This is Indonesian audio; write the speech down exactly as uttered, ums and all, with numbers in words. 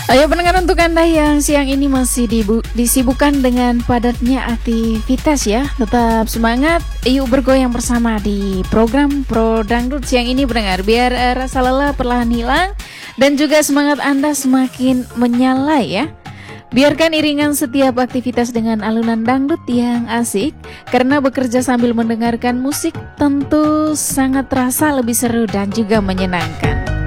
Ayo pendengar, untuk Anda yang siang ini masih dibu- disibukkan dengan padatnya aktivitas ya, tetap semangat, yuk bergoyang bersama di program Pro Dangdut siang ini pendengar, biar uh, rasa lelah perlahan hilang dan juga semangat Anda semakin menyala ya. Biarkan iringan setiap aktivitas dengan alunan dangdut yang asik, karena bekerja sambil mendengarkan musik tentu sangat terasa lebih seru dan juga menyenangkan.